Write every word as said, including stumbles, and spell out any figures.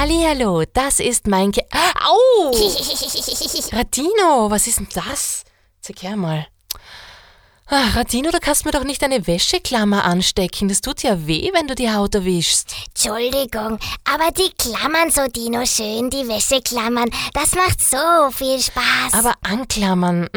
Hallihallo, das ist mein Ke... Au! Radino, was ist denn das? Zeig her mal. Ach, Radino, du kannst mir doch nicht eine Wäscheklammer anstecken. Das tut ja weh, wenn du die Haut erwischst. Entschuldigung, aber die klammern so, Dino, schön, die Wäscheklammern. Das macht so viel Spaß. Aber anklammern...